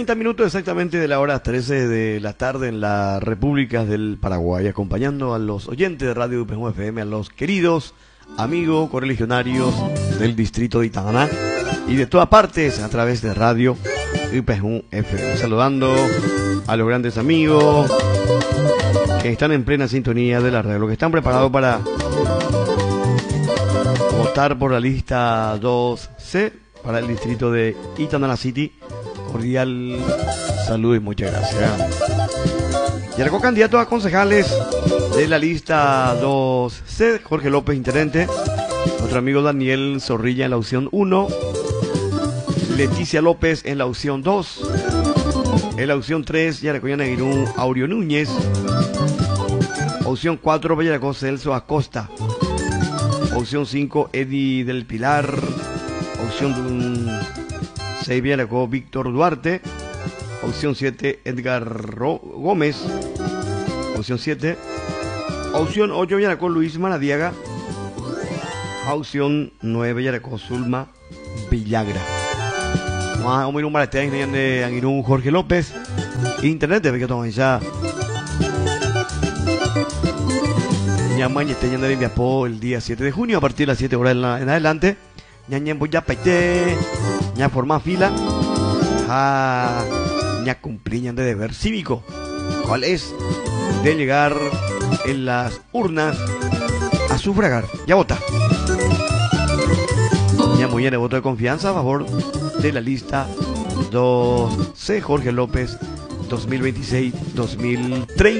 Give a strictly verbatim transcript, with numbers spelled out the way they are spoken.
treinta minutos exactamente de la hora trece de la tarde en la República del Paraguay, acompañando a los oyentes de Radio Ipejún F M, a los queridos amigos correligionarios del distrito de Itananá y de todas partes a través de Radio Ipejún F M. Saludando a los grandes amigos que están en plena sintonía de la radio, los que están preparados para votar por la lista dos C para el distrito de Itananá City. Cordial saludo y muchas gracias. Y arrancó candidatos a concejales de la lista dos C, Jorge López, intendente, nuestro amigo Daniel Zorrilla en la opción uno, Leticia López en la opción dos, en la opción tres, Yaracoya Neguirún, Aureo Núñez, opción cuatro, Vallaracó Celso Acosta, opción cinco, Eddie del Pilar, opción seis, Vallaracó Víctor Duarte, opción siete, Edgar Ro Gómez, opción siete, opción ocho, Vallaracó Luis Maradiaga, opción nueve, Vallaracó Zulma Villagra. Vamos a un maratea de Anguirún Jorge López, internet de que toman ya. Ñamaña está yendo de Viapó el día siete de junio a partir de las siete horas en, la, en adelante. Ñañen voy a peite, ña formar fila, ja, ña cumplir de deber cívico. ¿Cuál es? De llegar en las urnas a sufragar. Ya vota. Ña muy bien de voto de confianza a favor de la lista dos C Jorge López dos mil veintiséis dos mil treinta.